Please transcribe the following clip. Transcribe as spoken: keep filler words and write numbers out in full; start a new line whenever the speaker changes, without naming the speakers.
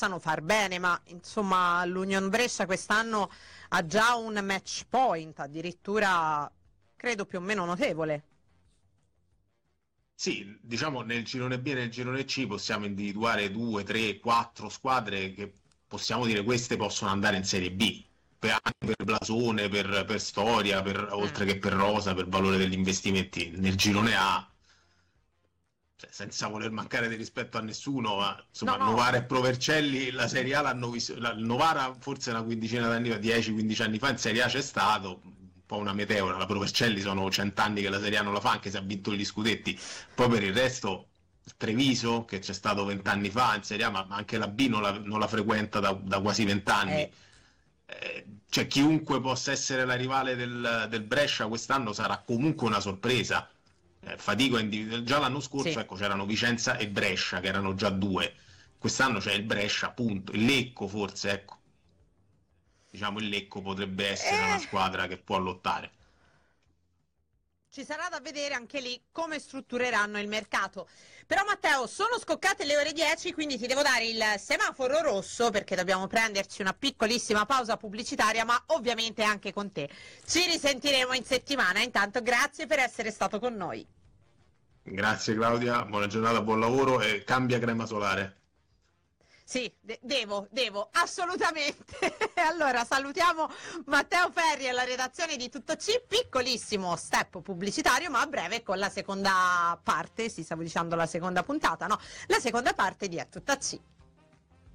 possano far bene, ma insomma l'Union Brescia quest'anno ha già un match point, addirittura credo più o meno notevole.
Sì, diciamo nel girone B e nel girone C possiamo individuare due, tre, quattro squadre che possiamo dire queste possono andare in Serie B, per, anche per blasone, per, per storia, per,
Mm.
oltre che per rosa, per valore degli investimenti. Nel girone A, cioè, senza voler mancare di rispetto a nessuno, ma insomma
No, no,
Novara e Provercelli la Serie A l'hanno visto, la, Novara forse una quindicina d'anni fa, dieci quindici anni fa in Serie A c'è stato, un po' una meteora, la Provercelli sono cent'anni che la Serie A non la fa, anche se ha vinto gli scudetti. Poi per il resto Treviso, che c'è stato vent'anni fa in Serie A, ma anche la B non la, non la frequenta da, da quasi vent'anni.
eh,
Eh, cioè chiunque possa essere la rivale del, del Brescia quest'anno sarà comunque una sorpresa. Eh, fatico a individuare. Già l'anno scorso,
sì.
ecco, c'erano Vicenza e Brescia, che erano già due. Quest'anno c'è il Brescia, appunto, il Lecco forse, ecco. Diciamo il Lecco potrebbe essere una
Eh,
squadra che può lottare.
Ci sarà da vedere anche lì come struttureranno il mercato. Però Matteo, sono scoccate le ore dieci, quindi ti devo dare il semaforo rosso perché dobbiamo prenderci una piccolissima pausa pubblicitaria, ma ovviamente anche con te. Ci risentiremo in settimana. Intanto grazie per essere stato con noi.
Grazie Claudia, buona giornata, buon lavoro e cambia crema solare.
Sì, de- devo, devo, assolutamente. Allora, salutiamo Matteo Ferri e la redazione di Tutto C, piccolissimo step pubblicitario, ma a breve con la seconda parte, sì, stavo dicendo la seconda puntata, no, la seconda parte di È Tutta C.